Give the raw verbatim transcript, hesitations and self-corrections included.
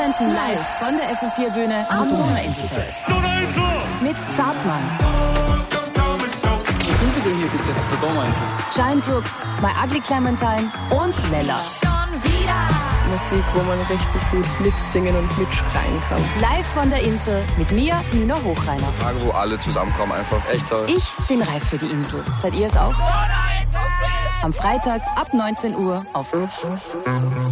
senden live von der F M vier Bühne am Donauinselfest. Mit Zartmann. Wo sind wir denn hier bitte? Auf der Donauinsel. Giant Rooks, My Ugly Clementine und Lella. Musik, wo man richtig gut mitsingen und mitschreien kann. Live von der Insel mit mir, Nina Hochreiner. Tage, wo alle zusammenkommen, einfach echt toll. Ich bin reif für die Insel. Seid ihr es auch? Am Freitag ab neunzehn Uhr auf